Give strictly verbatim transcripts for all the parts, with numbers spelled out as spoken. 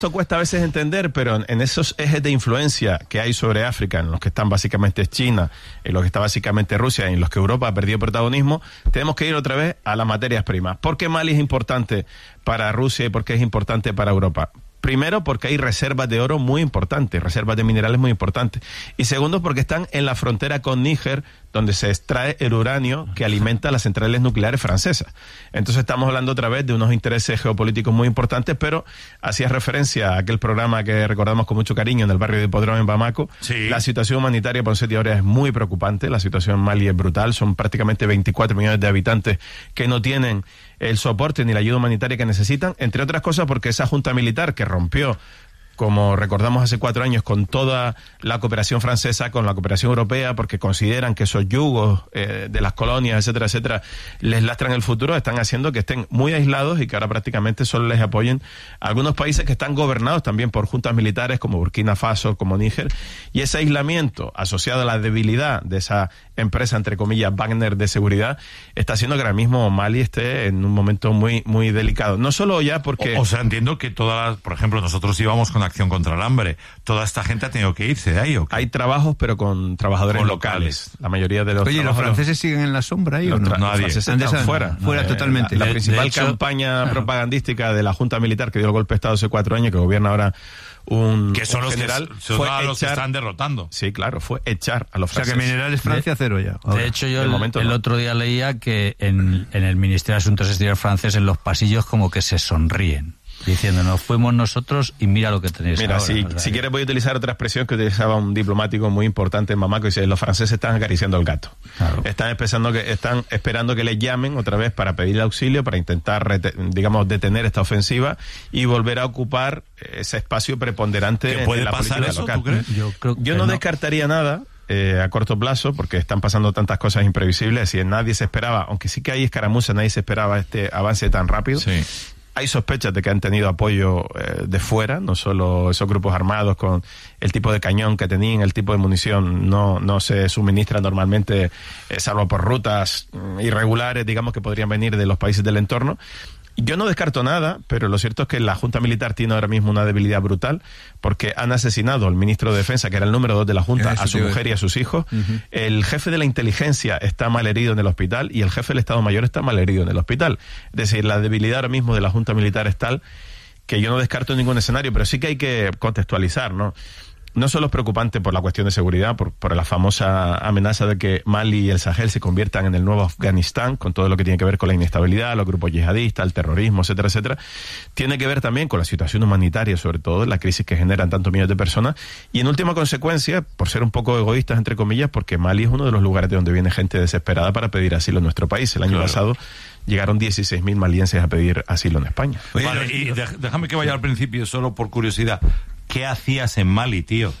Esto cuesta a veces entender, pero en, en esos ejes de influencia que hay sobre África, en los que están básicamente China, en los que está básicamente Rusia, en los que Europa ha perdido protagonismo, tenemos que ir otra vez a las materias primas. ¿Por qué Mali es importante para Rusia y por qué es importante para Europa? Primero, porque hay reservas de oro muy importantes, reservas de minerales muy importantes. Y segundo, porque están en la frontera con Níger, donde se extrae el uranio que alimenta las centrales nucleares francesas. Entonces estamos hablando otra vez de unos intereses geopolíticos muy importantes, pero hacía referencia a aquel programa que recordamos con mucho cariño en el barrio de Hipódromo en Bamako. Sí. La situación humanitaria por siete horas es muy preocupante, la situación en Mali es brutal, son prácticamente veinticuatro millones de habitantes que no tienen el soporte ni la ayuda humanitaria que necesitan, entre otras cosas porque esa junta militar que rompió, como recordamos hace cuatro años, con toda la cooperación francesa, con la cooperación europea, porque consideran que esos yugos eh, de las colonias, etcétera, etcétera, les lastran el futuro, están haciendo que estén muy aislados y que ahora prácticamente solo les apoyen algunos países que están gobernados también por juntas militares, como Burkina Faso, como Níger, y ese aislamiento asociado a la debilidad de esa empresa, entre comillas, Wagner de seguridad, está haciendo que ahora mismo Mali esté en un momento muy muy delicado. No solo ya porque... O, o sea, entiendo que todas, por ejemplo, nosotros íbamos con Acción contra el Hambre. Toda esta gente ha tenido que irse de ahí, ¿o qué? Hay trabajos, pero con trabajadores con locales. locales. La mayoría de los Oye, ¿los franceses siguen en la sombra ahí o no? Los, no, los franceses están fuera. Fuera eh, totalmente. La, la de, principal de hecho, campaña claro. propagandística de la Junta Militar que dio el golpe de Estado hace cuatro años, que gobierna ahora un, que son un los general, que, son fue los echar, que están derrotando. Sí, claro, fue echar a los franceses. O sea, que minerales Francia cero ya. Ahora, de hecho, yo el, momento, el no. otro día leía que en, en el Ministerio de Asuntos Exteriores francés, en los pasillos, como que se sonríen, diciendo, nos fuimos nosotros y mira lo que tenéis mira, ahora. Si, si quieres voy a utilizar otra expresión que utilizaba un diplomático muy importante en Bamako, y dice, los franceses están acariciando el gato. Claro. Están, esperando que, están esperando que les llamen otra vez para pedir auxilio, para intentar, rete, digamos, detener esta ofensiva y volver a ocupar ese espacio preponderante ¿Qué puede en la pasar política eso, local. ¿tú crees? Yo, creo Yo no, no descartaría nada eh, a corto plazo, porque están pasando tantas cosas imprevisibles y nadie se esperaba, aunque sí que hay escaramuzas, nadie se esperaba este avance tan rápido. Sí. Hay sospechas de que han tenido apoyo eh, de fuera, no solo esos grupos armados con el tipo de cañón que tenían, el tipo de munición no no se suministra normalmente, eh, salvo por rutas mm, irregulares, digamos, que podrían venir de los países del entorno. Yo no descarto nada, pero lo cierto es que la Junta Militar tiene ahora mismo una debilidad brutal, porque han asesinado al ministro de Defensa, que era el número dos de la Junta, a su mujer y a sus hijos. Uh-huh. El jefe de la inteligencia está mal herido en el hospital y el jefe del Estado Mayor está mal herido en el hospital. Es decir, la debilidad ahora mismo de la Junta Militar es tal que yo no descarto ningún escenario, pero sí que hay que contextualizar, ¿no? No solo es preocupante por la cuestión de seguridad, por, por la famosa amenaza de que Mali y el Sahel se conviertan en el nuevo Afganistán, con todo lo que tiene que ver con la inestabilidad, los grupos yihadistas, el terrorismo, etcétera, etcétera. Tiene que ver también con la situación humanitaria, sobre todo, la crisis que generan tantos millones de personas. Y en última consecuencia, por ser un poco egoístas, entre comillas, porque Mali es uno de los lugares de donde viene gente desesperada para pedir asilo en nuestro país. El año claro. pasado llegaron dieciséis mil malienses a pedir asilo en España. Oye, vale, y déjame que vaya al principio, solo por curiosidad. ¿Qué hacías en Mali, tío?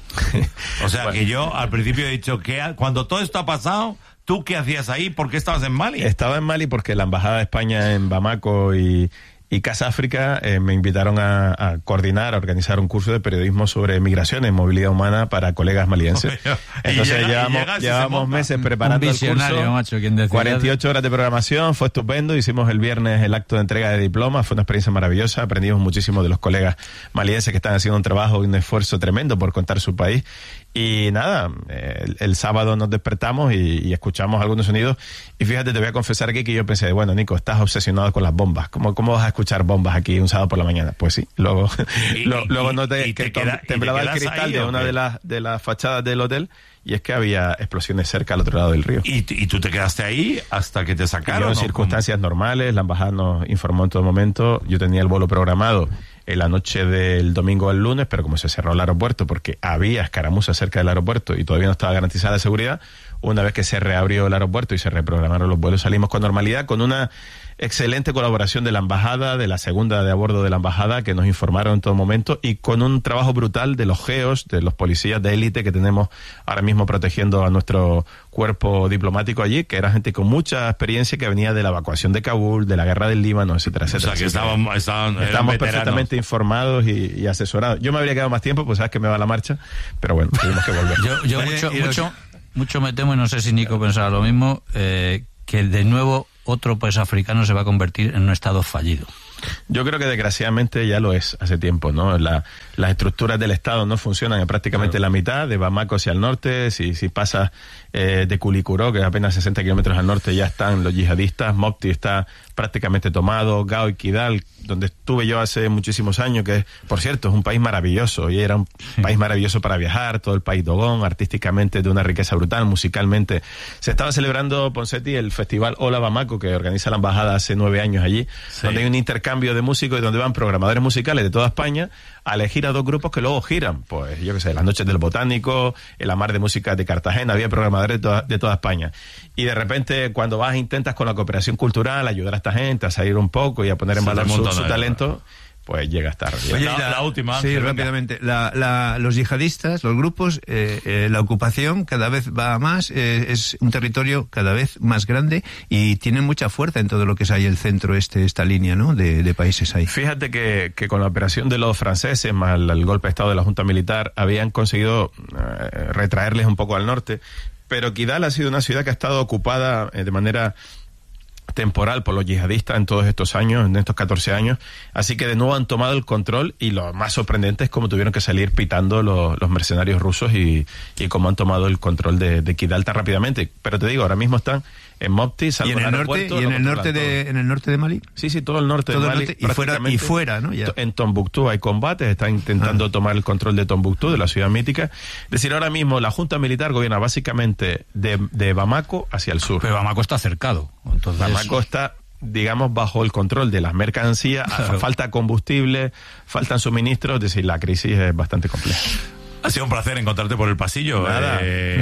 O sea, bueno, que yo al principio he dicho que cuando todo esto ha pasado, ¿tú qué hacías ahí? ¿Por qué estabas en Mali? Estaba en Mali porque la Embajada de España en Bamako y, y Casa África eh, me invitaron a, a coordinar, a organizar un curso de periodismo sobre migraciones, movilidad humana para colegas malienses. Entonces llega, llevamos, llevamos meses preparando el curso, macho, ¿quién cuarenta y ocho horas de programación, fue estupendo, hicimos el viernes el acto de entrega de diplomas, fue una experiencia maravillosa, aprendimos muchísimo de los colegas malienses que están haciendo un trabajo y un esfuerzo tremendo por contar su país. Y nada, el, el sábado nos despertamos y, y escuchamos algunos sonidos y fíjate, te voy a confesar aquí que yo pensé, bueno, Nico, estás obsesionado con las bombas, ¿cómo, cómo vas a escuchar bombas aquí un sábado por la mañana? Pues sí, luego y, lo, luego noté y que te queda, temblaba el cristal ahí, de una de las, de las fachadas del hotel y es que había explosiones cerca al otro lado del río. ¿Y, y tú te quedaste ahí hasta que te sacaron? En circunstancias ¿Cómo? normales, la embajada nos informó en todo momento, yo tenía el vuelo programado en la noche del domingo al lunes, pero como se cerró el aeropuerto porque había escaramuzas cerca del aeropuerto y todavía no estaba garantizada la seguridad, una vez que se reabrió el aeropuerto y se reprogramaron los vuelos, salimos con normalidad, con una excelente colaboración de la embajada, de la segunda de a bordo de la embajada, que nos informaron en todo momento, y con un trabajo brutal de los geos, de los policías de élite que tenemos ahora mismo protegiendo a nuestro cuerpo diplomático allí, que era gente con mucha experiencia que venía de la evacuación de Kabul, de la guerra del Líbano, etcétera, etcétera. O sea, que estaban, estaban estamos perfectamente informados y, y asesorados. Yo me habría quedado más tiempo, pues sabes que me va la marcha, pero bueno, tuvimos que volver. Yo, yo mucho, mucho, mucho me temo, y no sé si Nico pensará lo mismo, eh, que de nuevo otro país africano se va a convertir en un estado fallido. Yo creo que desgraciadamente ya lo es hace tiempo, ¿no? La, las estructuras del Estado no funcionan en prácticamente claro. la mitad, de Bamako hacia el norte. Si, si pasas eh, de Kulikuro, que es apenas sesenta kilómetros al norte, ya están los yihadistas. Mopti está prácticamente tomado. Gao y Kidal, donde estuve yo hace muchísimos años, que por cierto es un país maravilloso, y era un sí. país maravilloso para viajar, todo el país Dogón, artísticamente de una riqueza brutal, musicalmente. Se estaba celebrando, Ponseti, el festival Hola Bamako, que organiza la embajada hace nueve años allí, sí. donde hay un intercambio de músicos y donde van programadores musicales de toda España a elegir a dos grupos que luego giran. Pues yo qué sé, las noches del Botánico, el Amar de Música de Cartagena, había programadores de toda, de toda España. Y de repente cuando vas intentas con la cooperación cultural ayudar a esta gente a salir un poco y a poner en valor su, su talento, pues llega a estar. Oye, la, la última. Sí, rápidamente. La, la, los yihadistas, los grupos, eh, eh, la ocupación cada vez va a más, eh, es un territorio cada vez más grande y tienen mucha fuerza en todo lo que es ahí el centro, este, esta línea, ¿no? De, de países ahí. Fíjate que, que con la operación de los franceses, más el, el golpe de Estado de la Junta Militar, habían conseguido eh, retraerles un poco al norte, pero Kidal ha sido una ciudad que ha estado ocupada eh, de manera temporal por los yihadistas en todos estos años, en estos catorce años, así que de nuevo han tomado el control, y lo más sorprendente es cómo tuvieron que salir pitando los, los mercenarios rusos y, y cómo han tomado el control de, de Kidal tan rápidamente. Pero te digo, ahora mismo están en Mopti, salvo en el norte, y en el norte de en el norte de Mali. Sí, sí, todo el norte todo de Mali. Norte, y fuera y fuera, ¿no? Ya. En Tombuctú hay combates, están intentando ah. tomar el control de Tombuctú, de la ciudad mítica. Es decir, ahora mismo la Junta Militar gobierna básicamente de, de Bamako hacia el sur. Pero Bamako está cercado. Entonces... Bamako está, digamos, bajo el control de las mercancías, claro. falta combustible, faltan suministros, es decir, la crisis es bastante compleja. Ha sido un placer encontrarte por el pasillo. Nada.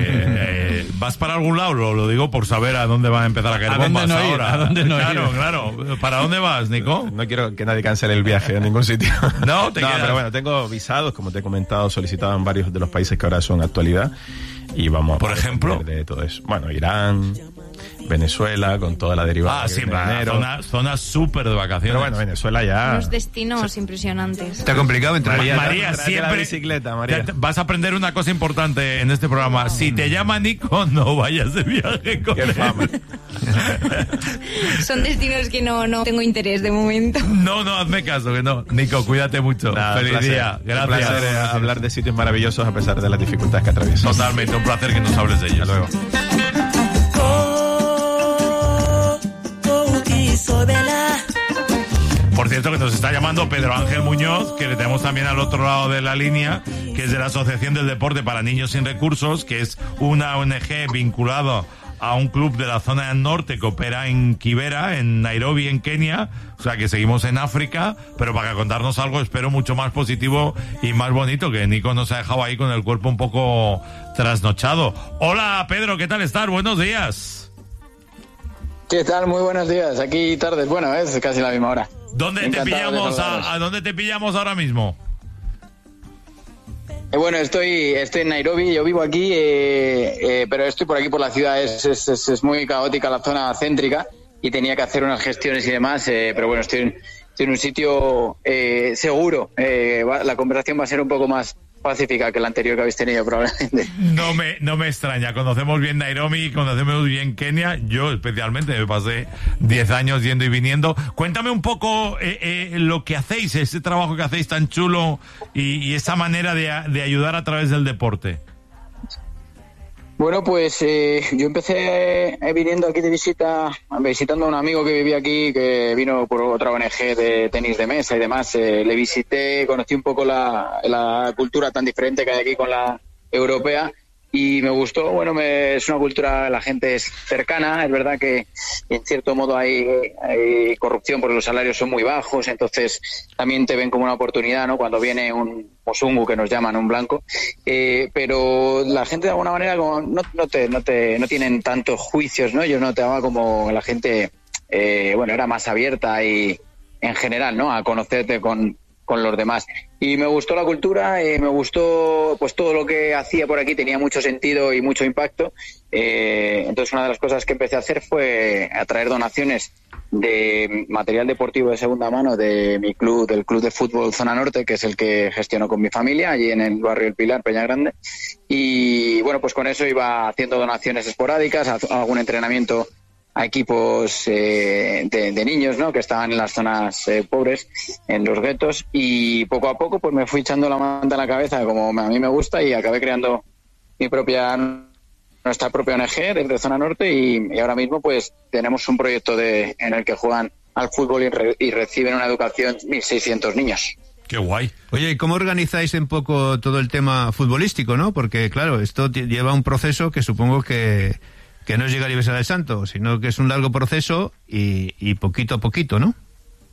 Eh, eh, ¿Vas para algún lado? Lo, lo digo por saber a dónde va a empezar a caer ¿A bombas dónde no ahora. Ir? ¿A dónde no claro, ir? claro. ¿Para dónde vas, Nico? No quiero que nadie cancele el viaje a ningún sitio. No, te no quedas. Pero bueno, tengo visados, como te he comentado, solicitados en varios de los países que ahora son actualidad. Y vamos a por ejemplo de todo eso. Bueno, Irán, Venezuela, con toda la derivada. Ah, sí, zona, zona súper de vacaciones. Pero bueno, Venezuela ya. Unos destinos sí. impresionantes. Está complicado entrar. María, María, María siempre. La bicicleta, María. Te, vas a aprender una cosa importante en este programa. Si te llama Nico, no vayas de viaje con Qué él. fama. Son destinos que no, no tengo interés de momento. No, no, hazme caso, que no. Nico, cuídate mucho. Nada, Feliz placer. día. Gracias. Un placer eh, hablar de sitios maravillosos a pesar de las dificultades que atraviesas. Totalmente, un placer que nos hables de ellos. Hasta luego. Por cierto, que nos está llamando Pedro Ángel Muñoz, que le tenemos también al otro lado de la línea, que es de la Asociación del Deporte para Niños Sin Recursos, que es una O N G vinculada a un club de la zona del norte que opera en Kibera, en Nairobi, en Kenia. O sea que seguimos en África, pero para contarnos algo, espero, mucho más positivo y más bonito, que Nico nos ha dejado ahí con el cuerpo un poco trasnochado. Hola, Pedro, ¿qué tal estás? Buenos días. ¿Qué tal? Muy buenos días. Aquí tardes. Bueno, es casi la misma hora. ¿Dónde Encantado te pillamos? A, ¿A dónde te pillamos ahora mismo? Eh, bueno, estoy estoy en Nairobi, yo vivo aquí, eh, eh, pero estoy por aquí por la ciudad, es, es, es, es muy caótica la zona céntrica y tenía que hacer unas gestiones y demás, eh, pero bueno, estoy en, estoy en un sitio eh, seguro, eh, va, la conversación va a ser un poco más pacífica que la anterior que habéis tenido probablemente. No me, no me extraña, conocemos bien Nairobi, conocemos bien Kenia, yo especialmente me pasé diez años yendo y viniendo. Cuéntame un poco eh, eh, lo que hacéis, ese trabajo que hacéis tan chulo y, y esa manera de, de ayudar a través del deporte. Bueno, pues eh, yo empecé eh, viniendo aquí de visita, visitando a un amigo que vivía aquí, que vino por otra O N G de tenis de mesa y demás. Eh, le visité, conocí un poco la, la cultura tan diferente que hay aquí con la europea y me gustó. Bueno, me, es una cultura, la gente es cercana, es verdad que en cierto modo hay, hay corrupción porque los salarios son muy bajos, entonces también te ven como una oportunidad, ¿no? Cuando viene un mosungu, que nos llaman, un blanco, eh, pero la gente de alguna manera como no, no te no te no tienen tantos juicios, ¿no? Yo notaba como la gente eh, bueno, era más abierta y en general, ¿no? A conocerte con con los demás. Y me gustó la cultura, eh, me gustó pues todo lo que hacía por aquí, tenía mucho sentido y mucho impacto. Eh, entonces una de las cosas que empecé a hacer fue atraer donaciones de material deportivo de segunda mano de mi club, del Club de Fútbol Zona Norte, que es el que gestiono con mi familia, allí en el barrio El Pilar, Peña Grande. Y bueno, pues con eso iba haciendo donaciones esporádicas, algún entrenamiento a equipos eh, de, de niños, ¿no? Que estaban en las zonas eh, pobres, en los guetos, y poco a poco pues me fui echando la manta en la cabeza como a mí me gusta y acabé creando mi propia nuestra propia O N G desde Zona Norte y, y ahora mismo pues tenemos un proyecto de en el que juegan al fútbol y, re, y reciben una educación mil seiscientos niños. Qué guay. Oye, ¿y cómo organizáis un poco todo el tema futbolístico, no? Porque, claro, esto t- lleva un proceso que supongo que, que no es llegar y besar al santo, sino que es un largo proceso y, y poquito a poquito, ¿no?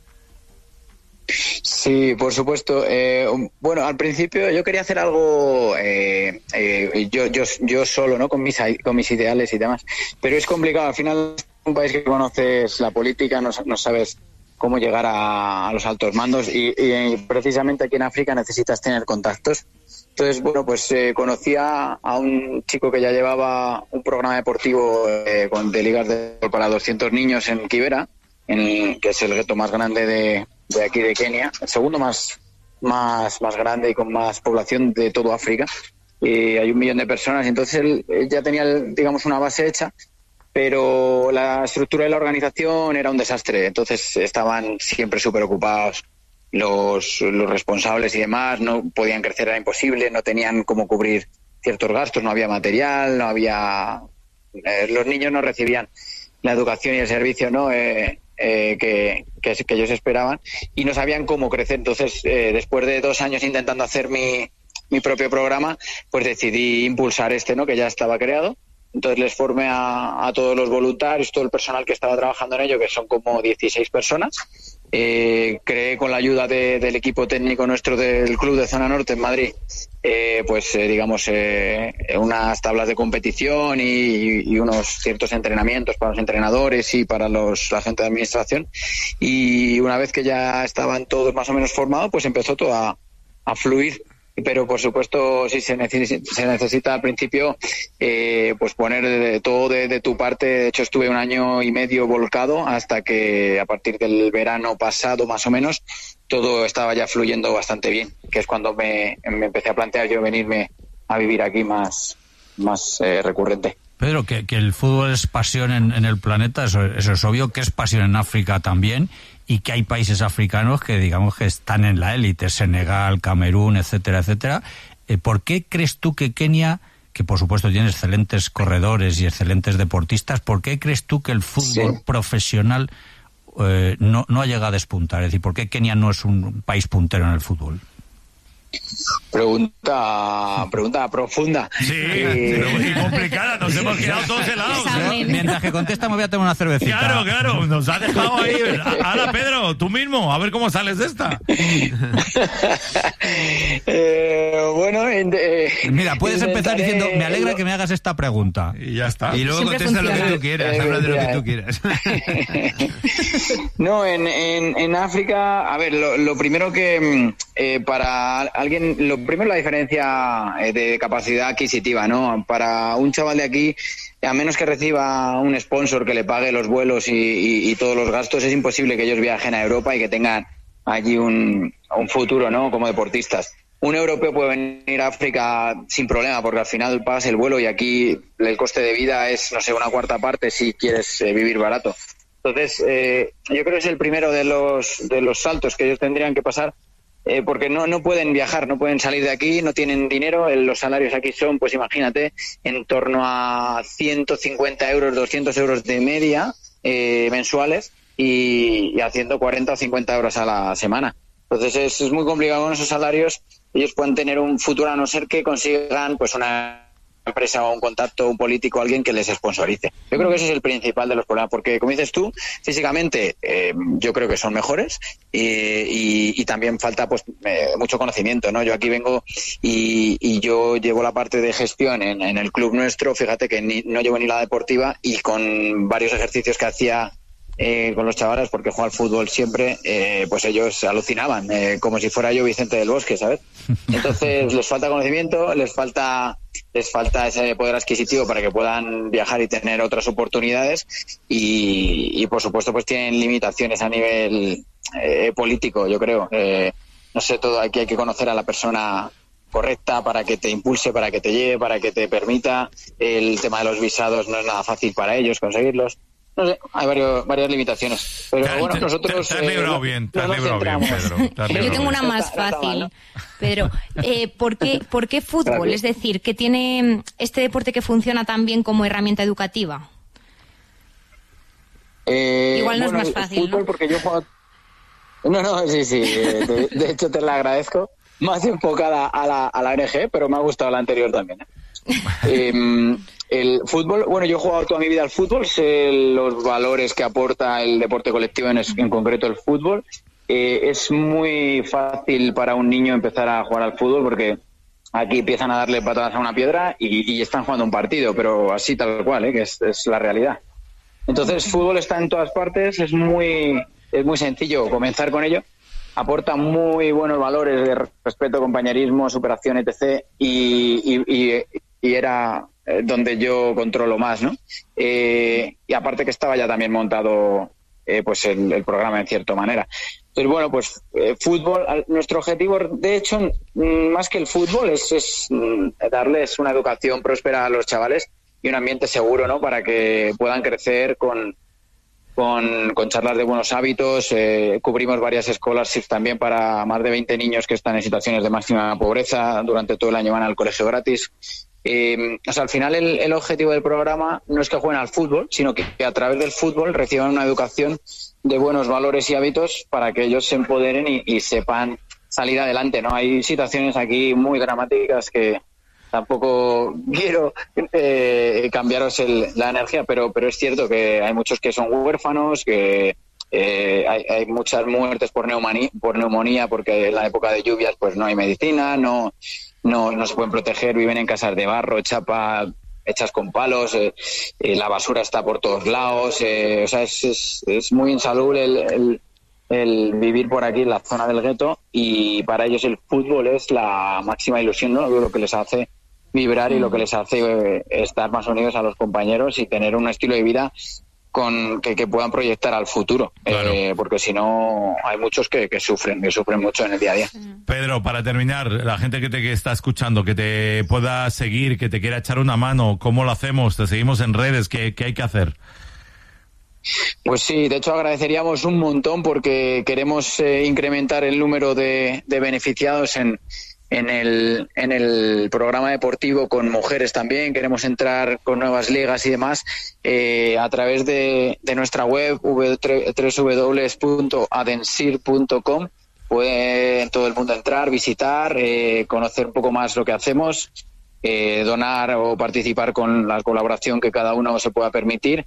Sí, por supuesto. Eh, bueno, al principio yo quería hacer algo eh, eh, yo, yo, yo solo, ¿no? Con mis, con mis ideales y demás. Pero es complicado. Al final es un país que conoces la política, no, no sabes cómo llegar a, a los altos mandos y, y precisamente aquí en África necesitas tener contactos. Entonces, bueno, pues eh, conocía a un chico que ya llevaba un programa deportivo eh, con, de ligas de, para doscientos niños en Kibera, en, que es el gueto más grande de de aquí de Kenia, el segundo más más más grande y con más población de todo África. Y hay un millón de personas, y entonces él, él ya tenía, digamos, una base hecha, pero la estructura de la organización era un desastre. Entonces estaban siempre súper ocupados los, los responsables y demás, no podían crecer, era imposible, no tenían cómo cubrir ciertos gastos, no había material, no había... Eh, los niños no recibían la educación y el servicio, ¿no? Eh, Eh, que, que, que ellos esperaban y no sabían cómo crecer. Entonces, eh, después de dos años intentando hacer mi, mi propio programa, pues decidí impulsar este, ¿no? Que ya estaba creado. Entonces les formé a, a todos los voluntarios, todo el personal que estaba trabajando en ello, que son como dieciséis personas. Eh, creé con la ayuda de, del equipo técnico nuestro del Club de Zona Norte en Madrid, eh, pues eh, digamos eh, unas tablas de competición y, y unos ciertos entrenamientos para los entrenadores y para los la gente de administración, y una vez que ya estaban todos más o menos formados, pues empezó todo a, a fluir. Pero por supuesto sí se necesita, se necesita al principio eh, pues poner de, todo de, de tu parte. De hecho estuve un año y medio volcado hasta que a partir del verano pasado más o menos todo estaba ya fluyendo bastante bien, que es cuando me, me empecé a plantear yo venirme a vivir aquí más, más eh, recurrente. Pedro, que, que el fútbol es pasión en, en el planeta, eso, eso es obvio, que es pasión en África también, y que hay países africanos que digamos que están en la élite, Senegal, Camerún, etcétera, etcétera. Eh, ¿Por qué crees tú que Kenia, que por supuesto tiene excelentes corredores y excelentes deportistas, ¿por qué crees tú que el fútbol sí. profesional eh, no, no ha llegado a despuntar? Es decir, ¿por qué Kenia no es un país puntero en el fútbol? Pregunta pregunta profunda. Sí, eh... pero muy complicada, nos hemos quedado todos helados. ¿No? Mientras que contesta me voy a tomar una cervecita. Claro, claro, nos ha dejado ahí. Ahora, Pedro, tú mismo, a ver cómo sales de esta. eh, bueno, eh, mira, puedes empezar diciendo, me alegra que me hagas esta pregunta. Y ya está. Y luego Siempre contesta funciona. lo que tú quieras, eh, habla de lo que tú quieras. No, en, en, en África, a ver, lo, lo primero que eh, para alguien, lo primero la diferencia eh, de capacidad adquisitiva, ¿no? Para un chaval de aquí, a menos que reciba un sponsor que le pague los vuelos y, y, y todos los gastos, es imposible que ellos viajen a Europa y que tengan allí un, un futuro, ¿no? Como deportistas. Un europeo puede venir a África sin problema, porque al final pagas el vuelo y aquí el coste de vida es, no sé, una cuarta parte si quieres eh, vivir barato. Entonces, eh, yo creo que es el primero de los de los saltos que ellos tendrían que pasar, eh, porque no no pueden viajar, no pueden salir de aquí, no tienen dinero. Los salarios aquí son, pues imagínate, en torno a ciento cincuenta euros, doscientos euros de media eh, mensuales y, y haciendo cuarenta o cincuenta euros a la semana. Entonces es, es muy complicado con esos salarios. Ellos pueden tener un futuro a no ser que consigan pues una empresa o un contacto, un político, alguien que les sponsorice. Yo creo que ese es el principal de los problemas, porque como dices tú, físicamente eh, yo creo que son mejores y, y, y también falta pues eh, mucho conocimiento, ¿no? Yo aquí vengo y, y yo llevo la parte de gestión en, en el club nuestro. Fíjate que ni, no llevo ni la deportiva, y con varios ejercicios que hacía Eh, con los chavales, porque juego al fútbol siempre, eh, pues ellos alucinaban, eh, como si fuera yo Vicente del Bosque, ¿sabes? Entonces les falta conocimiento, les falta les falta ese poder adquisitivo para que puedan viajar y tener otras oportunidades, y, y por supuesto pues tienen limitaciones a nivel eh, político, yo creo. Eh, no sé, todo aquí hay que conocer a la persona correcta para que te impulse, para que te lleve, para que te permita. El tema de los visados no es nada fácil para ellos conseguirlos. no sé, hay varios, varias limitaciones. Pero te, bueno, te, nosotros... Te, te has eh, librado no, bien, te no has nos librado bien, centramos. Pedro. Te has Yo librado tengo una bien. más Está- está fácil, mal, Pedro. Eh, ¿por, qué, ¿Por qué fútbol? Gracias. Es decir, que tiene este deporte que funciona también como herramienta educativa. Eh, Igual no es bueno, más el fácil, fútbol, ¿no? porque yo juego... No, no, sí, sí. eh, De, de hecho, te la agradezco. Más enfocada a la, a la O N G, pero me ha gustado la anterior también. ¿eh? Eh, el fútbol, bueno, yo he jugado toda mi vida al fútbol, sé los valores que aporta el deporte colectivo, en, es- en concreto el fútbol. Eh, es muy fácil para un niño empezar a jugar al fútbol porque aquí empiezan a darle patadas a una piedra y, y están jugando un partido, pero así tal cual, ¿eh? Que es, es la realidad. Entonces, fútbol está en todas partes, es muy, es muy sencillo comenzar con ello. Aporta muy buenos valores de respeto, compañerismo, superación, etcétera. Y, y, y, y era eh, donde yo controlo más, ¿no? Eh, y aparte que estaba ya también montado eh, pues el, el programa en cierta manera. Entonces, bueno, pues eh, fútbol, al- nuestro objetivo, de hecho, mm, más que el fútbol, es, es mm, darles una educación próspera a los chavales y un ambiente seguro, ¿no? Para que puedan crecer con con, con charlas de buenos hábitos. Eh, cubrimos varias scholarships también para más de veinte niños que están en situaciones de máxima pobreza. Durante todo el año van al colegio gratis. Eh, o sea, al final el, el objetivo del programa no es que jueguen al fútbol, sino que, que a través del fútbol reciban una educación de buenos valores y hábitos para que ellos se empoderen y, y sepan salir adelante, ¿no? Hay situaciones aquí muy dramáticas que tampoco quiero eh, cambiaros el, la energía, pero pero es cierto que hay muchos que son huérfanos, que eh, hay, hay muchas muertes por neumonía, por neumonía, porque en la época de lluvias pues no hay medicina, no no no se pueden proteger, viven en casas de barro, chapa, hechas con palos, eh, eh, la basura está por todos lados, eh, o sea, es, es, es muy insalubre el, el el vivir por aquí en la zona del gueto, y para ellos el fútbol es la máxima ilusión, ¿no? Lo que les hace vibrar y lo que les hace eh, estar más unidos a los compañeros y tener un estilo de vida con que, que puedan proyectar al futuro. Claro. Eh, porque si no hay muchos que, que sufren, que sufren mucho en el día a día. Pedro, para terminar, la gente que te que está escuchando, que te pueda seguir, que te quiera echar una mano, ¿cómo lo hacemos? ¿Te seguimos en redes? ¿Qué, qué hay que hacer? Pues sí, de hecho agradeceríamos un montón porque queremos eh, incrementar el número de, de beneficiados en, en, el, en el programa deportivo con mujeres también. Queremos entrar con nuevas ligas y demás eh, a través de, de nuestra web w w w punto adensir punto com. Puede todo el mundo entrar, visitar, eh, conocer un poco más lo que hacemos. Eh, donar o participar con la colaboración que cada uno se pueda permitir,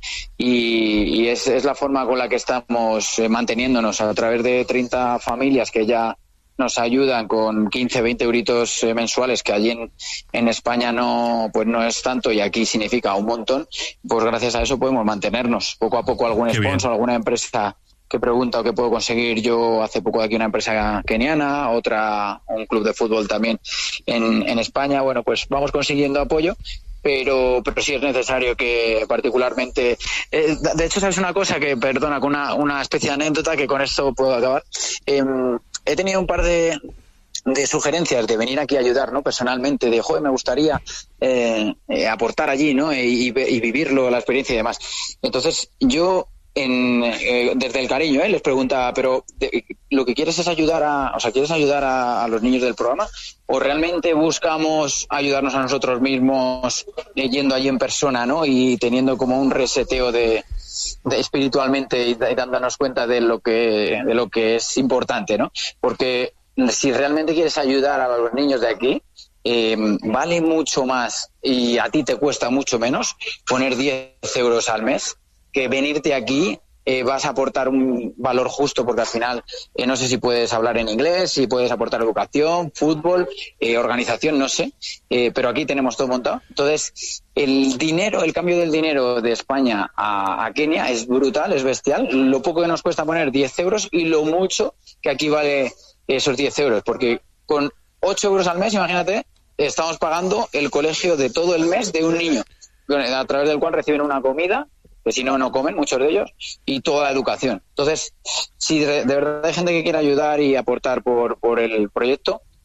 y, y es, es la forma con la que estamos eh, manteniéndonos a través de treinta familias que ya nos ayudan con quince, veinte euritos eh, mensuales, que allí en, en España no pues no es tanto y aquí significa un montón. Pues gracias a eso podemos mantenernos. Poco a poco algún Qué bien. sponsor, alguna empresa que pregunta o que puedo conseguir yo hace poco de aquí una empresa keniana, otra un club de fútbol también en, en España. Bueno, pues vamos consiguiendo apoyo, pero pero sí es necesario que particularmente eh, de hecho, sabes una cosa que, perdona, con una, una especie de anécdota que con esto puedo acabar. Eh, he tenido un par de de sugerencias de venir aquí a ayudar, ¿no? Personalmente, de, joder, me gustaría eh, eh, aportar allí, ¿no? Y, y, y vivirlo, la experiencia y demás. Entonces, yo En, eh, desde el cariño, ¿eh? Les preguntaba, pero de, ¿lo que quieres es ayudar a, o sea, quieres ayudar a, a los niños del programa, o realmente buscamos ayudarnos a nosotros mismos eh, yendo allí en persona, ¿no? Y teniendo como un reseteo de, de espiritualmente y, y dándonos cuenta de lo que de lo que es importante, ¿no? Porque si realmente quieres ayudar a los niños de aquí, eh, vale mucho más y a ti te cuesta mucho menos poner diez euros al mes que venirte aquí. Eh, vas a aportar un valor justo, porque al final eh, no sé si puedes hablar en inglés, si puedes aportar educación, fútbol, eh, organización, no sé, eh, pero aquí tenemos todo montado. Entonces, el dinero, el cambio del dinero de España a, a Kenia es brutal, es bestial. Lo poco que nos cuesta poner diez euros y lo mucho que aquí vale esos diez euros, porque con ocho euros al mes, imagínate, estamos pagando el colegio de todo el mes de un niño, a través del cual reciben una comida, que si no, no comen muchos de ellos, y toda la educación. Entonces, si de, de verdad hay gente que quiere ayudar y aportar por, por el proyecto,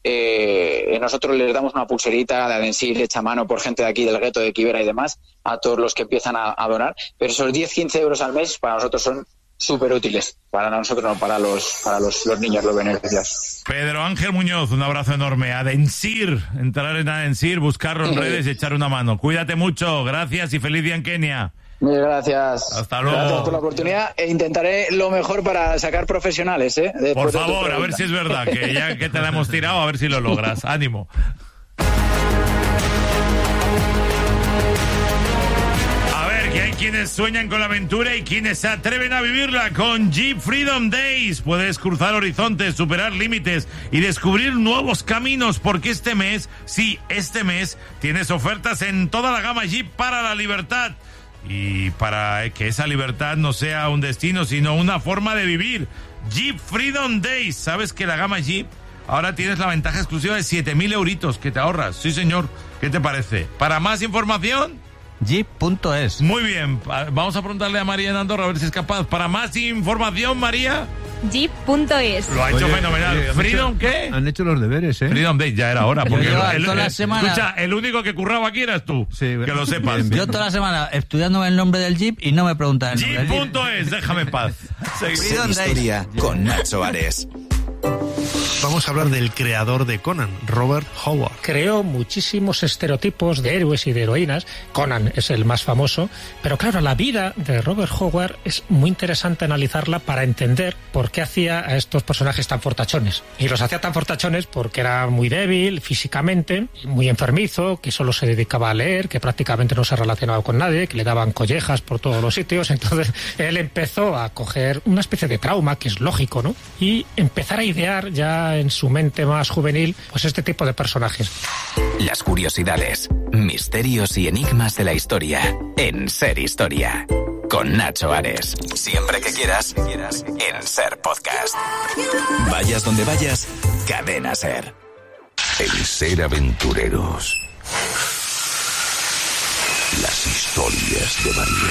eh, nosotros les damos una pulserita de Adensir hecha a mano por gente de aquí del gueto de Kibera y demás, a todos los que empiezan a, a donar, pero esos diez a quince euros al mes para nosotros son súper útiles, para nosotros no, para los para los, los niños, los beneficios. Pedro Ángel Muñoz, un abrazo enorme. Adensir, entrar en Adensir, buscarlo en redes y echar una mano. Cuídate mucho, gracias y feliz día en Kenia. Muchas gracias. Hasta luego. Gracias por la oportunidad e intentaré lo mejor para sacar profesionales, ¿eh? Por favor, a ver si es verdad, que ya que te la hemos tirado, a ver si lo logras. Ánimo. Hay quienes sueñan con la aventura y quienes se atreven a vivirla con Jeep Freedom Days. Puedes cruzar horizontes, superar límites y descubrir nuevos caminos, porque este mes, sí, este mes, tienes ofertas en toda la gama Jeep para la libertad. Y para que esa libertad no sea un destino, sino una forma de vivir. Jeep Freedom Days. ¿Sabes que la gama Jeep ahora tienes la ventaja exclusiva de siete mil euritos que te ahorras? Sí, señor. ¿Qué te parece? Para más información, jeep punto es. Muy bien, vamos a preguntarle a María en Andorra a ver si es capaz. Para más información, María, jeep punto es. Lo ha hecho Oye, fenomenal. oye, ¿Freedom hecho, qué? Han hecho los deberes, ¿eh? Freedom Day, ya era hora. Porque Yo el, toda el- la semana- escucha, el único que curraba aquí eras tú. Sí, que bueno, lo sepas. bien, bien. Yo toda la semana estudiándome el nombre del Jeep y no me preguntan el nombre Jeep del Jeep. punto es, déjame en paz. Ser Freedom Days. Historia con Nacho Ares. Vamos a hablar del creador de Conan, Robert Howard. Creó muchísimos estereotipos de héroes y de heroínas. Conan es el más famoso, pero claro, la vida de Robert Howard es muy interesante analizarla para entender por qué hacía a estos personajes tan fortachones. Y los hacía tan fortachones porque era muy débil físicamente, muy enfermizo, que solo se dedicaba a leer, que prácticamente no se relacionaba con nadie, que le daban collejas por todos los sitios. Entonces él empezó a coger una especie de trauma, que es lógico, ¿no? Y empezar a idear ya en su mente más juvenil, pues este tipo de personajes. Las curiosidades, misterios y enigmas de la historia en Ser Historia. Con Nacho Ares. Siempre que quieras, en Ser Podcast. Vayas donde vayas, Cadena Ser. El Ser Aventureros. Las historias de María.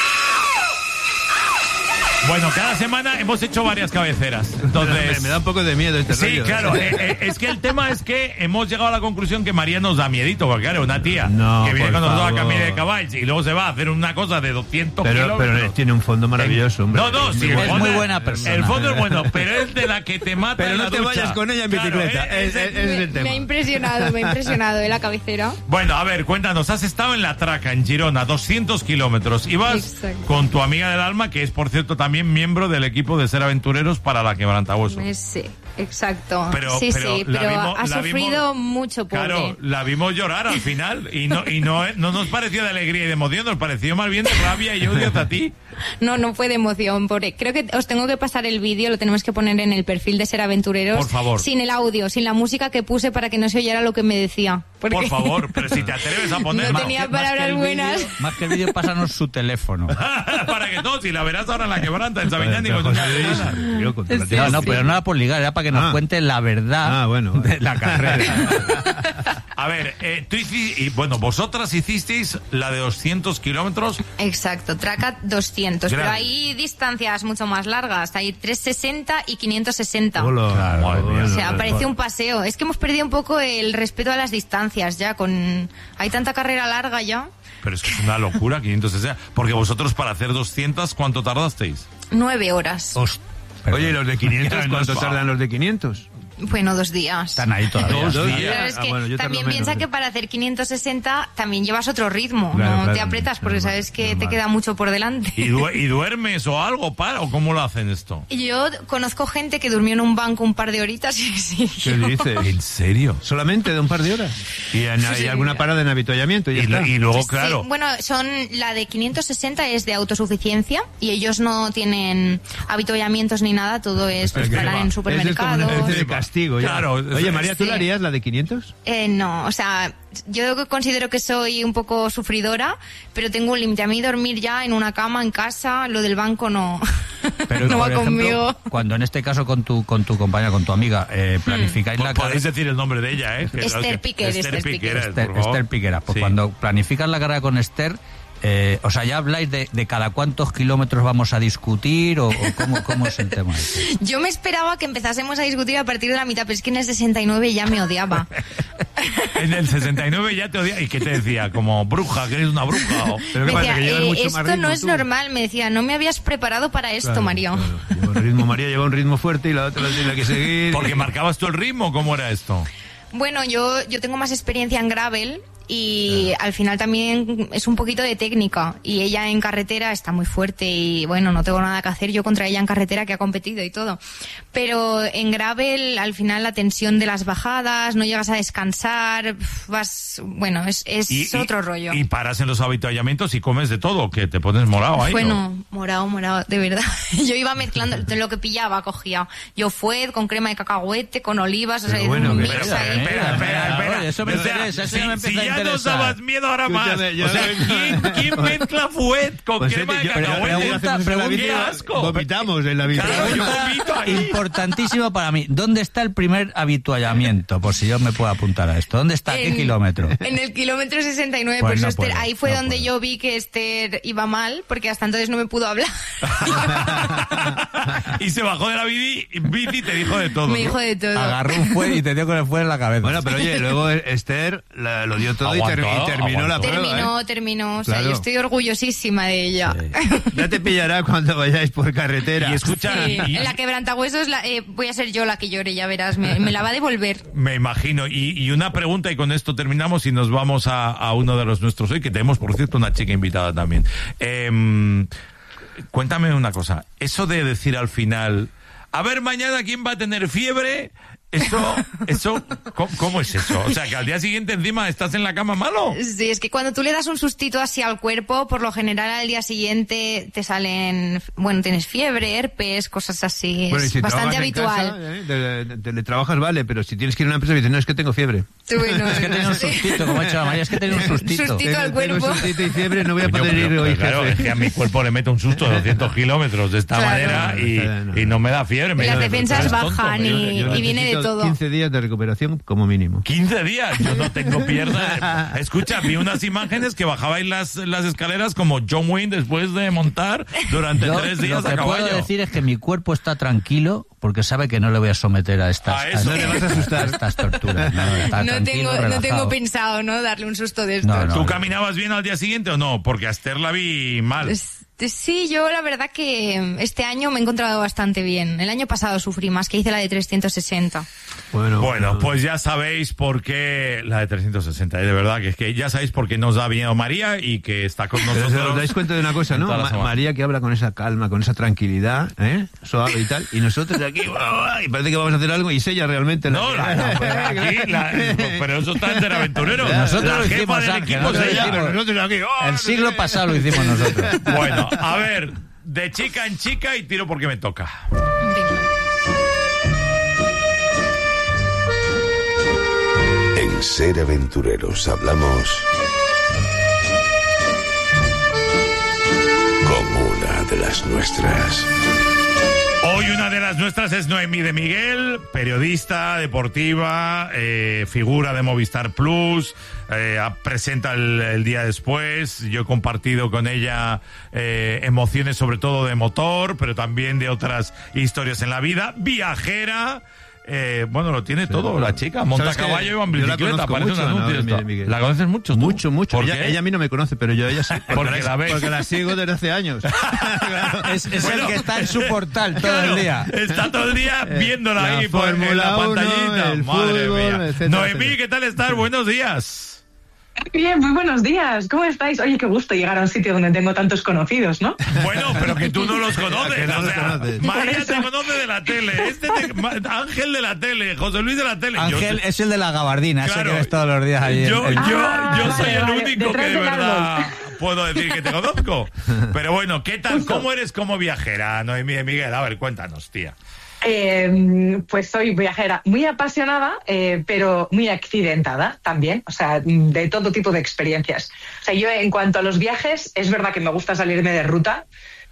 Bueno, cada semana hemos hecho varias cabeceras. Entonces, me, me da un poco de miedo este sí, rollo. claro. eh, eh, es que el tema es que hemos llegado a la conclusión que María nos da miedito, porque claro, una tía No, que viene por con nosotros a favor. camino de caballos y luego se va a hacer una cosa de doscientos Pero, kilómetros. pero tiene un fondo maravilloso, hombre. No, no, sí, el Es fondo- muy buena persona. El fondo es bueno, pero es de la que te mata Pero en no la te ducha. vayas con ella en Claro, bicicleta. eh, es, eh, es- ese es el tema. Me ha impresionado, me ha impresionado ¿eh? La cabecera. Bueno, a ver, cuéntanos, has estado en La Traca, en Girona, doscientos kilómetros. Ibas Exacto. con tu amiga del alma, que es, por cierto, también miembro del equipo de Ser Aventureros para la Quebrantahuesos. Pues sí, exacto. Pero- sí, pero sí, la pero vimos- ha la sufrido vimos- mucho, pobre. Claro, la vimos llorar al final y no y no, no nos pareció de alegría y de emoción, nos pareció más bien de rabia y odio hacia ti. No, no fue de emoción, pobre. Creo que os tengo que pasar el vídeo, lo tenemos que poner en el perfil de Ser Aventureros. Por favor. Sin el audio, sin la música que puse para que no se oyera lo que me decía. Porque Por favor, pero si te atreves a poner no más, tenía más que palabras el buenas. vídeo, Más que el vídeo, pásanos su teléfono. para que todos, si la verás ahora en La Quebranta, en Sabiñán, digo, Pero, no, José Luis, nada. tío, con tu Sí. latina. No, no, pero no era por ligar, era para que nos Ah. cuente la verdad Ah, bueno, vale. de la carrera. A ver, eh, tú hiciste, y bueno, vosotras hicisteis la de doscientos kilómetros. Exacto, Traca doscientos, pero Grande. hay distancias mucho más largas, hay trescientos sesenta y quinientos sesenta. Hola. Claro, madre mía. O sea, Bueno, parece un paseo. Es que hemos perdido un poco el respeto a las distancias ya, con hay tanta carrera larga ya. Pero es que es una locura, quinientos sesenta. Porque vosotros para hacer doscientos, ¿cuánto tardasteis? Nueve horas. Host- Oye, ¿y los de quinientos? Ya, no ¿Cuánto es- tardan los de quinientos? Bueno, dos días. Están ahí todavía. Dos Dos días. días. Pero es Ah, que bueno, yo tardo también menos, piensa ¿eh? que para hacer quinientos sesenta también llevas otro ritmo, Claro, no claro. te apretas porque Normal, sabes que normal. te queda mucho por delante. ¿Y, du- y duermes o algo, para? ¿O cómo lo hacen esto? Yo conozco gente que durmió en un banco un par de horitas y ¿Qué siguió. dices? ¿En serio? ¿Solamente de un par de horas? ¿Y en- hay Sí. alguna parada en avituallamiento? Y, ya Y, lo- está. y luego, Sí, claro, bueno, son la de quinientos sesenta es de autosuficiencia y ellos no tienen avituallamientos ni nada, todo es pues, Pero que paran va. en Ese es como una supermercados. especie de castigo. ya. Claro, Oye, María, ¿tú sí. la harías la de quinientos? Eh, no, o sea, yo considero que soy un poco sufridora, pero tengo un límite. A mí dormir ya en una cama, en casa, lo del banco no, Pero, no por va ejemplo, conmigo. cuando en este caso con tu con tu compañera, con tu amiga, eh, planificáis la podéis carrera... decir el nombre de ella, ¿eh? Que- Esther que- Piquer, Esther Esther Piquer, Piquer. por Esther, favor. Esther Piquera. Pues Sí. cuando planificas la carrera con Esther, Eh, o sea, ¿ya habláis de, de cada cuántos kilómetros vamos a discutir o, o cómo, cómo es el tema este? Yo me esperaba que empezásemos a discutir a partir de la mitad, pero es que en el sesenta y nueve ya me odiaba. En el sesenta y nueve ya te odiaba. ¿Y qué te decía? Como bruja, que eres una bruja. O... Pero Me ¿qué pasa? decía, Que llevas eh, mucho más esto ritmo no es tú. normal, me decía, no me habías preparado para esto, Claro, Mario. claro. Lleva un ritmo, María lleva un ritmo fuerte y la otra la tiene que seguir. Porque marcabas tú el ritmo, ¿cómo era esto? Bueno, yo, yo tengo más experiencia en gravel y al final también es un poquito de técnica y ella en carretera está muy fuerte y bueno, no tengo nada que hacer yo contra ella en carretera, que ha competido y todo, pero en gravel al final la tensión de las bajadas, no llegas a descansar, vas, bueno, es, es Y, otro y, rollo. Y paras en los avituallamientos y comes de todo, que te pones morado ahí. Bueno, ¿no? morado, morado, de verdad. Yo iba mezclando de lo que pillaba, cogía. Yo fuet con crema de cacahuete, con olivas, o sea, Pero bueno, un que- mix Espera, ahí. espera, espera, espera. Oye, eso me O sea, interesa, eso si, ya me si empieza a ya nos interesar. dabas miedo ahora más. Escúchame, yo- O sea, ¿quién, quién mezcla fuet con Pues crema este, de yo- pero- cacahuete? pero hacemos en la pregunta- bici, ¡Qué asco! Vomitamos en la bici. Claro, yo vomito ahí. Importantísimo para mí. ¿Dónde está el primer habituallamiento? Por si yo me puedo apuntar a esto. ¿Dónde está? ¿Qué En- kilómetro? En el kilómetro sesenta y nueve, Pues por no eso Esther- puedo, ahí fue no donde puedo. yo vi que Esther iba mal, porque hasta entonces no me pudo hablar. Y se bajó de la bici, bici y te dijo de todo. Me ¿no? dijo de todo. Agarró un fuet y te dio con el fuet en la cabeza. Bueno, pero oye, luego Esther la- lo dio todo y, ter- Aguantó, y terminó la aguantó. prueba. Terminó, ¿eh? terminó. O sea, Claro. yo estoy orgullosísima de ella. Ya te pillará cuando vayáis por carretera. Y escucha, Sí, y- en la quebrantahuesos la, eh, voy a ser yo la que llore, ya verás. Me, me la va a devolver. me imagino. Y, y una pregunta, y con esto terminamos y nos vamos a, a uno de los nuestros hoy, que tenemos, por cierto, una chica invitada también. Em, cuéntame una cosa. Eso de decir al final, a ver, mañana, ¿quién va a tener fiebre? Eso, eso, ¿cómo, cómo es eso? O sea, que al día siguiente encima estás en la cama malo. Sí, es que cuando tú le das un sustito así al cuerpo, por lo general al día siguiente te salen, bueno, tienes fiebre, herpes, cosas así. Bueno, y Es si bastante trabajas en habitual. casa, ¿eh? de- de- teletrabajas, vale, pero si tienes que ir a una empresa y dices, no, es que tengo fiebre. Bueno, Es que tenía un sustito, como ha dicho la María, es que tenía un sustito. Sustito al Tengo- tengo cuerpo. sustito y fiebre, no voy a Coño, poder pero- ir hoy, pero claro, jefe. es que a mi cuerpo le meto un susto de doscientos kilómetros de esta Claro. manera y, y no me da fiebre. Me Las dice, defensas "Pero eres bajan tonto". y- Yo- yo y viene de Necesito todo. quince días de recuperación como mínimo. quince días, yo no tengo piernas. Escucha, vi unas imágenes que bajabais las, las escaleras como John Wayne después de montar durante Yo tres lo días que a puedo caballo. decir es que mi cuerpo está tranquilo porque sabe que no le voy a someter a estas, A eso. a No le vas a asustar. estas torturas. No, está No tranquilo, tengo, no relajado. tengo pensado, ¿no? Darle un susto de estos. No, no. ¿Tú caminabas bien al día siguiente o no? Porque a Esther la vi mal. Es- Sí, yo la verdad que este año me he encontrado bastante bien. El año pasado sufrí más, que hice la de trescientos sesenta. Bueno, Bueno, pues ya sabéis por qué la de trescientos sesenta, ¿eh? De verdad, que es que ya sabéis por qué nos da miedo María y que está con Pero nosotros. os dais cuenta de una cosa, ¿no? toda la Ma- semana. María que habla con esa calma, con esa tranquilidad, ¿eh? Suave y tal. Y nosotros de aquí, y parece que vamos a hacer algo y es ella realmente la No, que- la- no, pero aquí, la- pero eso está en Aventurero. Nosotros la lo jefa hicimos, del Ángel, equipo nosotros es lo ella. hicimos. Nosotros aquí, oh, El siglo pasado lo hicimos nosotros. Bueno, a ver, de chica en chica y tiro porque me toca. En Ser Aventureros hablamos con una de las nuestras. Hoy una de las nuestras es Noemí de Miguel, periodista deportiva, eh, figura de Movistar Plus, eh, presenta el, el día después. Yo he compartido con ella eh, emociones sobre todo de motor, pero también de otras historias en la vida. Viajera. Eh, bueno, lo tiene todo la chica. Monta ¿Sabes a qué? caballo y va en Yo la bicicleta. conozco Parece mucho, un ¿no? anuncio Miguel, esto. Miguel. ¿La conoces mucho tú? Mucho, mucho. ¿Por Ella, qué? ella a mí no me conoce, pero yo a ella sí. Porque la ves. Porque la sigo desde hace años. Es, es Bueno, el que está en su portal todo Claro, el día. Está todo el día viéndola la ahí por en la Fórmula uno, pantallita. el Madre fútbol, mía. etcétera, Noemí, etcétera. ¿qué tal estás? Buenos días. Bien, muy buenos días. ¿Cómo estáis? Oye, qué gusto llegar a un sitio donde tengo tantos conocidos, ¿no? Bueno, pero que tú no los conoces. Que no o los sea, conoces. María te conoce de la tele, este te- Ma- Ángel de la tele, José Luis de la tele. Yo- Ángel es el de la gabardina, ese Claro, que ves todos los días ahí. en- Yo, en- yo, Ah, yo soy vale, el vale, único detrás que de del verdad árbol. puedo decir que te conozco. Pero bueno, ¿qué tal? Justo. ¿Cómo eres como viajera, Noemí de Miguel? A ver, cuéntanos, tía. Eh, pues soy viajera muy apasionada, eh, pero muy accidentada también, o sea, de todo tipo de experiencias. O sea, yo en cuanto a los viajes, es verdad que me gusta salirme de ruta,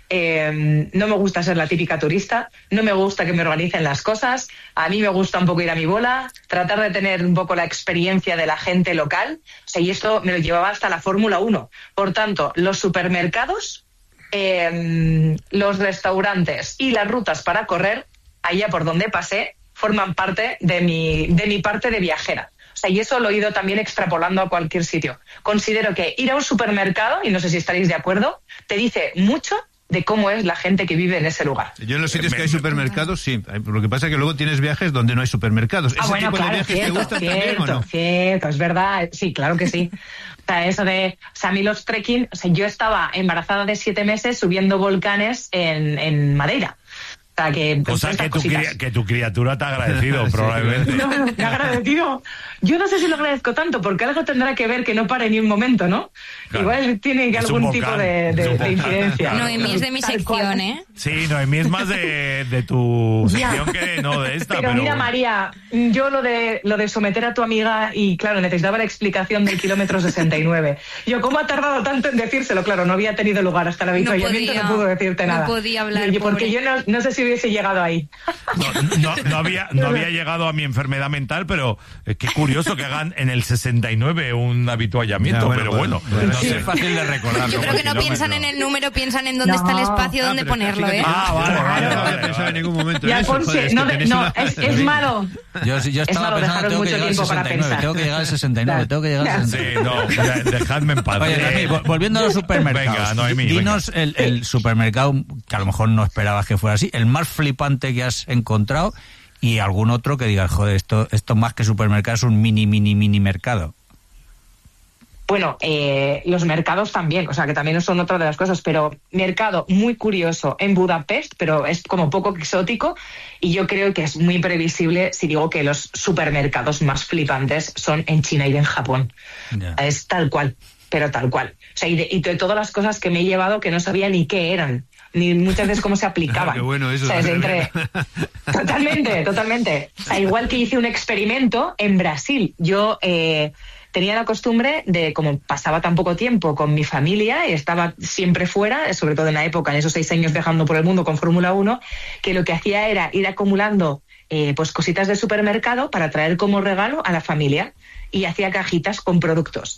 Eh, no me gusta ser la típica turista, no me gusta que me organicen las cosas, a mí me gusta un poco ir a mi bola, tratar de tener un poco la experiencia de la gente local, o sea, y esto me lo llevaba hasta la Fórmula uno. Por tanto, los supermercados, eh, los restaurantes y las rutas para correr, allá por donde pasé, forman parte de mi, de mi parte de viajera. O sea, y eso lo he ido también extrapolando a cualquier sitio. Considero que ir a un supermercado, y no sé si estaréis de acuerdo, te dice mucho de cómo es la gente que vive en ese lugar. Yo en los sitios que hay supermercados, sí. Lo que pasa es que luego tienes viajes donde no hay supermercados. ¿Ese Ah, bueno, tipo claro, de viajes cierto, te gustan cierto, también o no? Cierto, es verdad. Sí, claro que sí. O sea, eso de... O sea, a mí los trekking... O sea, yo estaba embarazada de siete meses subiendo volcanes en, en Madeira. O sea, que... O sea, que tu, cri- que tu criatura te ha agradecido, probablemente. No, no, me ha agradecido. Yo no sé si lo agradezco tanto, porque algo tendrá que ver que no pare ni un momento, ¿no? Claro. Igual tiene que Es algún un tipo volcán, de, es de, un de incidencia. volcán. Noemí es de mi Tal sección, cual. ¿eh? Sí, Noemí es más de, de tu sección que no de esta. Pero, Pero, mira, María, yo lo de lo de someter a tu amiga y, claro, necesitaba la explicación del kilómetro sesenta y nueve. Yo, ¿cómo ha tardado tanto en decírselo? Claro, no había tenido lugar hasta el avituallamiento, no, no pudo decirte no nada. podía hablar, Yo- porque pobre. yo no, no sé si hubiese llegado ahí. No, no, no había, no había llegado a mi enfermedad mental, pero eh, qué curioso que hagan en el sesenta y nueve un habituallamiento, Ya, bueno, pero bueno, bueno, bueno, no sí, sé. es fácil de recordar. Yo creo que no piensan en el número, piensan en dónde No. está el espacio, Ah, dónde pero ponerlo, fíjate ¿eh? que- Ah, vale, vale, No vale, había pensado en vale. ningún momento Ya, en eso. Ponce, Joder, es no, que de- tenéis no, una- es, es malo. Yo, yo Es estaba malo pensando, dejaros tengo que mucho llegar al tiempo para sesenta y nueve, pensar. tengo que llegar al sesenta y nueve, Claro. tengo que llegar al Claro. sesenta y nueve. Sí, no, ya, dejadme en paz. Oye, Eh, Noemí, vol- volviendo a los supermercados, Venga, Noemí, dinos el, el supermercado que a lo mejor no esperabas que fuera así, el más flipante que has encontrado y algún otro que digas, joder, esto, esto más que supermercado es un mini, mini, mini mercado. Bueno, eh, los mercados también, o sea, que también son otra de las cosas, pero mercado muy curioso en Budapest, pero es como poco exótico y yo creo que es muy previsible si digo que los supermercados más flipantes son en China y en Japón. Ya. Es tal cual, pero tal cual. O sea, y de, y de todas las cosas que me he llevado que no sabía ni qué eran, ni muchas veces cómo se aplicaban. Qué bueno eso. O sea, es entre... Totalmente, totalmente. O sea, igual que hice un experimento en Brasil. Yo eh, tenía la costumbre de, como pasaba tan poco tiempo con mi familia y estaba siempre fuera, sobre todo en la época, en esos seis años viajando por el mundo con Fórmula uno, que lo que hacía era ir acumulando eh, pues cositas de supermercado para traer como regalo a la familia y hacía cajitas con productos.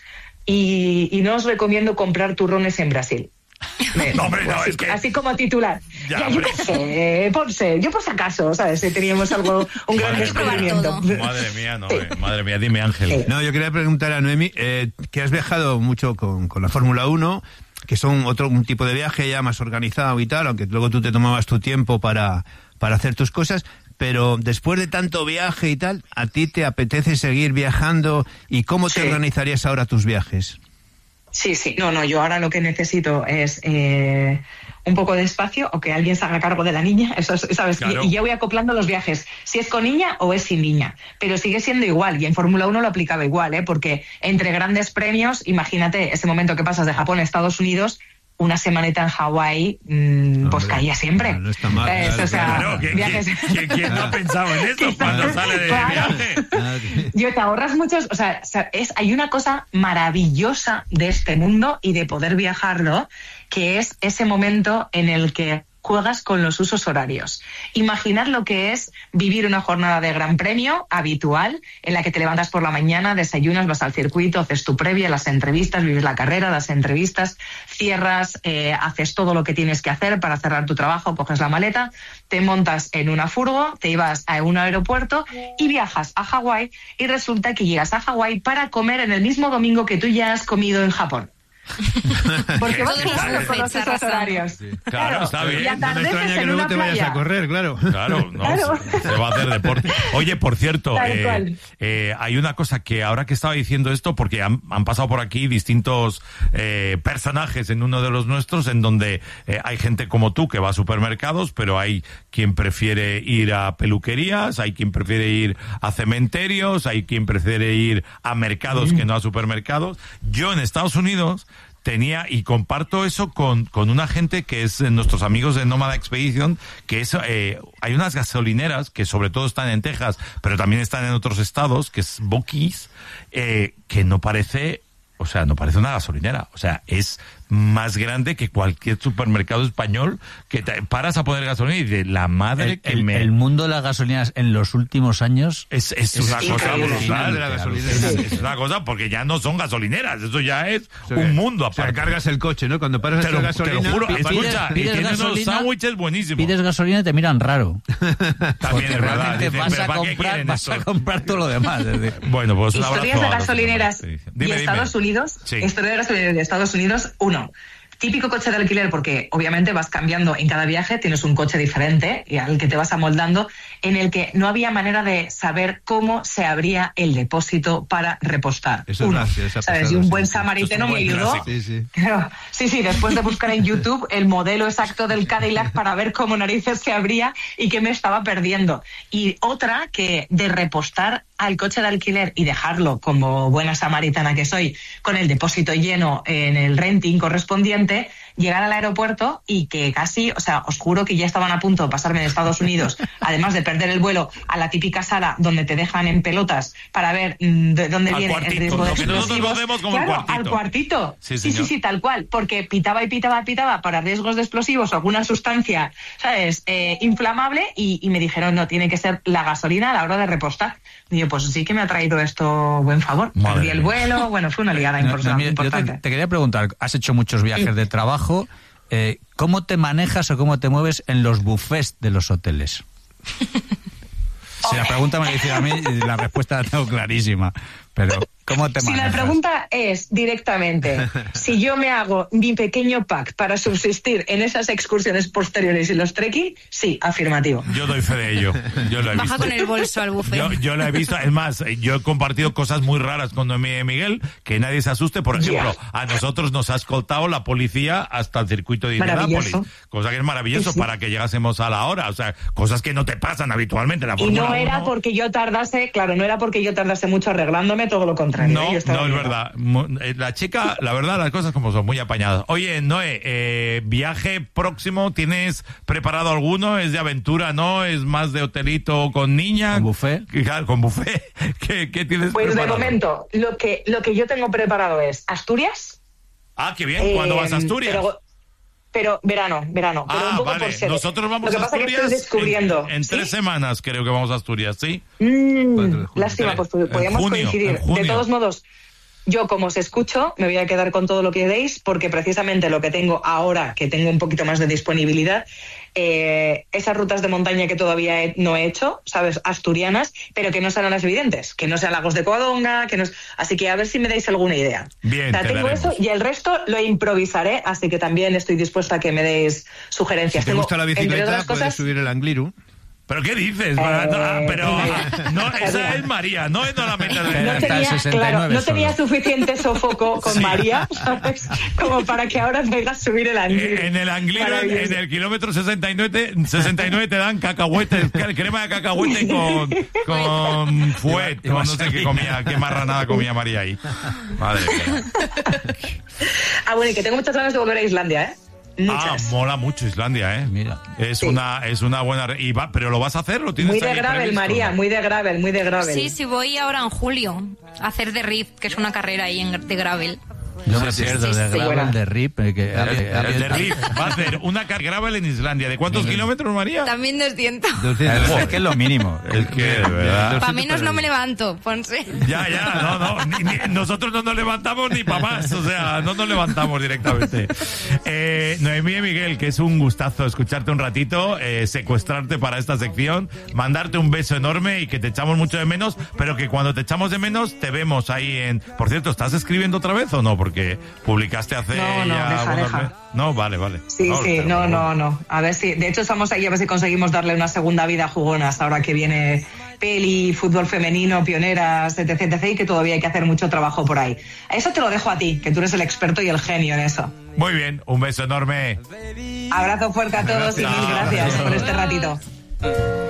Y, y no os recomiendo comprar turrones en Brasil. Me- No, hombre, no, así, es que- así como titular. Ya, Ya, yo hombre. qué sé, Ponce, yo por si acaso, ¿sabes? Si teníamos algo, un gran Madre descubrimiento. mía. Madre mía, no, eh, madre mía, dime, Ángel. No, yo quería preguntar a Noemí, eh, que has viajado mucho con, con la Fórmula uno, que son otro un tipo de viaje ya más organizado y tal, aunque luego tú te tomabas tu tiempo para, para hacer tus cosas, pero después de tanto viaje y tal, ¿a ti te apetece seguir viajando? ¿Y cómo te Sí. organizarías ahora tus viajes? Sí, sí, no, no, yo ahora lo que necesito es eh, un poco de espacio o que alguien se haga cargo de la niña, eso es, ¿sabes? Claro. Y, y ya voy acoplando los viajes, si es con niña o es sin niña, pero sigue siendo igual y en Fórmula uno lo aplicaba igual, ¿eh? Porque entre grandes premios, imagínate ese momento que pasas de Japón a Estados Unidos, una semanita en Hawái, mmm, pues Hombre, caía siempre. no, no está mal, Es, claro, o sea, Claro, ¿quién, viajes... quién- quién- quién no ha pensado en esto cuando sale de Claro. viaje? Yo te ahorras muchos, o sea, es, hay una cosa maravillosa de este mundo y de poder viajarlo, que es ese momento en el que juegas con los usos horarios. Imaginar lo que es vivir una jornada de gran premio habitual, en la que te levantas por la mañana, desayunas, vas al circuito, haces tu previa, las entrevistas, vives la carrera, las entrevistas, cierras, eh, haces todo lo que tienes que hacer para cerrar tu trabajo, coges la maleta, te montas en una furgo, te ibas a un aeropuerto y viajas a Hawái y resulta que llegas a Hawái para comer en el mismo domingo que tú ya has comido en Japón. Porque vas Todos los jugando con los buffets usos arrasando. horarios. Claro, está bien. Y No me No me atardeces extraña que en luego una te vayas playa. a correr, claro. Claro, no, Claro. Se, se va a hacer deporte. Oye, por cierto, Tal eh, cual. eh, hay una cosa que ahora que estaba diciendo esto, porque han, han pasado por aquí distintos eh, personajes en uno de los nuestros, en donde eh, hay gente como tú que va a supermercados, pero hay quien prefiere ir a peluquerías, hay quien prefiere ir a cementerios, hay quien prefiere ir a mercados que no a supermercados. Yo en Estados Unidos tenía, y comparto eso con, con una gente que es eh, nuestros amigos de Nómada Expedition, que es, eh, hay unas gasolineras que sobre todo están en Texas, pero también están en otros estados, que es Buc-ee's, eh, que no parece, o sea, no parece una gasolinera, o sea, es más grande que cualquier supermercado español, que te paras a poner gasolina y de la madre el, que el, me... el mundo de las gasolineras en los últimos años es, es, es una cosa brutal de la gasolina. es, es una cosa porque ya no son gasolineras, eso ya es Sí. un mundo O sea, aparte. cargas el coche, ¿no? Cuando paras a te, lo, echar te gasolina... lo juro, pides- escucha, pides y tiene unos gasolina, sándwiches buenísimos. pides gasolina y te miran raro. También es verdad. Realmente Dicen, vas, "¿Pero a para qué comprar, quieren vas a esto?". comprar todo lo demás. Es decir, Bueno, pues un abrazo Historias de a los gasolineras demás. Sí. y Dime, Estados dime. Unidos. Sí. Historia de gasolineras de Estados Unidos, uno. Típico coche de alquiler, porque obviamente vas cambiando en cada viaje, tienes un coche diferente y al que te vas amoldando, en el que no había manera de saber cómo se abría el depósito para repostar. Eso es Uno, gracia, esa ¿sabes? pasada, Y un sí, buen sí. samaritano Eso me es un buen ayudó. clásico. Sí, sí. Pero, sí, sí, después de buscar en YouTube el modelo exacto del Cadillac para ver cómo narices se abría y qué me estaba perdiendo. Y otra que de repostar al coche de alquiler y dejarlo, como buena samaritana que soy, con el depósito lleno en el renting correspondiente, llegar al aeropuerto y que casi, o sea, os juro que ya estaban a punto de pasarme de Estados Unidos, además de perder el vuelo, a la típica sala donde te dejan en pelotas para ver mm, de dónde Al viene cuartito, el riesgo de lo que nosotros explosivos. conocemos como el Claro, cuartito. al cuartito. Sí, Sí, sí, señor. sí, tal cual, porque pitaba y pitaba, pitaba para riesgos de explosivos o alguna sustancia, ¿sabes?, eh, inflamable, y, y me dijeron, no, tiene que ser la gasolina a la hora de repostar. Y yo, pues sí que me ha traído esto buen favor. Madre Perdí el mía. vuelo, bueno, fue una ligada no, importante. no, mira, yo te, importante. te quería preguntar, has hecho muchos viajes de trabajo, eh, ¿cómo te manejas o cómo te mueves en los buffets de los hoteles? Si la pregunta me la hicieron a mí, la respuesta la tengo clarísima. Pero, ¿cómo te Si manejas? la pregunta es directamente, si yo me hago mi pequeño pack para subsistir en esas excursiones posteriores y los trekking, sí, afirmativo. Yo doy fe de ello. Yo lo he Baja visto. con el bolso al buffet. Yo, yo lo he visto, es más, yo he compartido cosas muy raras con Noemí y Miguel, que nadie se asuste. Por ejemplo, Ya. a nosotros nos ha escoltado la policía hasta el circuito de Indianápolis, Maravilloso. cosa que es maravilloso Sí, sí. para que llegásemos a la hora, o sea, cosas que no te pasan habitualmente en la Y Fórmula no era uno. porque yo tardase, claro, no era porque yo tardase mucho arreglándome, todo lo contrario. No, ¿eh? Yo estaba no es bien. verdad. Mu- eh, La chica, la verdad, las cosas como son, muy apañadas. Oye, Noé, eh, viaje próximo, ¿tienes preparado alguno? ¿Es de aventura, no? ¿Es más de hotelito con niña? ¿Con buffet? Que- Claro, con buffet. ¿Qué, qué tienes Pues de preparado? momento, lo que, lo que yo tengo preparado es Asturias. Ah, qué bien. ¿Cuándo eh, vas a Asturias? Pero, pero verano, verano. pero Ah, un poco vale. por sedes. Nosotros vamos Lo que a pasa es que Asturias estoy descubriendo. en, en ¿sí? tres semanas, creo que vamos a Asturias, ¿sí? Mm, cuatro de junio. lástima, pues podríamos junio, coincidir. en junio. De todos modos, yo como os escucho, me voy a quedar con todo lo que deis, porque precisamente lo que tengo ahora, que tengo un poquito más de disponibilidad, eh, esas rutas de montaña que todavía he- no he hecho, ¿sabes? Asturianas, pero que no sean las evidentes, que no sean Lagos de Covadonga, que no es... Así que a ver si me dais alguna idea. Bien, O sea, te tengo daremos. eso y el resto lo improvisaré, así que también estoy dispuesta a que me deis sugerencias. Si te Tengo, gusta la entre bicicleta, otras puedes cosas, subir el Angliru. ¿Pero qué dices? Ah, Eh, pero María. ah, no, esa es María, no es no la metas de... Pero no hasta el tenía, sesenta y nueve claro, no solo. tenía suficiente sofoco con Sí. María, ¿sabes? Como para que ahora me hagas subir el Angliru. Eh, En el Angliru, en, Maravilloso. en el kilómetro sesenta y nueve, sesenta y nueve te dan cacahuetes, cre- crema de cacahuete con, con fuet, Iba- iba con a no sé qué salir. comía, qué marranada comía María ahí. Madre mía. Ah, bueno, y que tengo muchas ganas de volver a Islandia, ¿eh? Ah, Muchas. mola mucho Islandia, ¿eh? Mira. Es Sí. una es una buena... re- Y va, ¿pero lo vas a hacer? ¿Lo tienes Muy de ahí gravel, previsto? María, muy de gravel, muy de gravel. Sí, sí, voy ahora en julio a hacer de Rift, que es una carrera ahí en, de gravel. Yo me Sí, sí, pierdo sí, de sí. gravel, Buena. de rip. eh, que, El, alguien- el alguien- de Riff va a hacer una car gravel en Islandia. ¿De cuántos kilómetros, María? También doscientos. doscientos. Es que es lo mínimo. Es que, de verdad. Para menos no me levanto, Ponce. Ya, ya, no, no. ni- ni- nosotros no nos levantamos ni para más. O sea, no nos levantamos directamente. Eh, Noemí y Miguel, que es un gustazo escucharte un ratito, eh, secuestrarte para esta sección, mandarte un beso enorme y que te echamos mucho de menos, pero que cuando te echamos de menos te vemos ahí en... Por cierto, ¿estás escribiendo otra vez o no? Porque publicaste hace No, no, ya deja, algunos deja. meses. No, vale, vale. Sí, sí, pero- no, no, no. A ver si, de hecho estamos ahí a ver si conseguimos darle una segunda vida a Jugonas ahora que viene peli, fútbol femenino, pioneras, etc, etc, y que todavía hay que hacer mucho trabajo por ahí. Eso te lo dejo a ti, que tú eres el experto y el genio en eso. Muy bien, un beso enorme. Abrazo fuerte a todos y mil Gracias. gracias por este ratito.